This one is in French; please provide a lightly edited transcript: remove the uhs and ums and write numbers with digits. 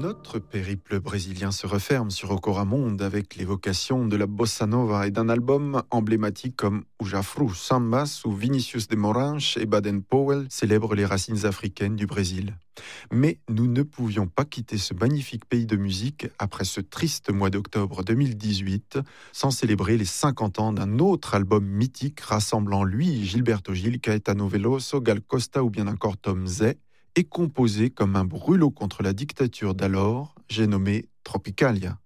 Notre périple brésilien se referme sur Ocoramonde avec l'évocation de la bossa nova et d'un album emblématique comme O Jafru Sambas où Vinicius de Moraes et Baden-Powell célèbrent les racines africaines du Brésil. Mais nous ne pouvions pas quitter ce magnifique pays de musique après ce triste mois d'octobre 2018 sans célébrer les 50 ans d'un autre album mythique rassemblant lui, Gilberto Gil, Caetano Veloso, Gal Costa ou bien encore Tom Zé, et composé comme un brûlot contre la dictature d'alors, j'ai nommé Tropicalia.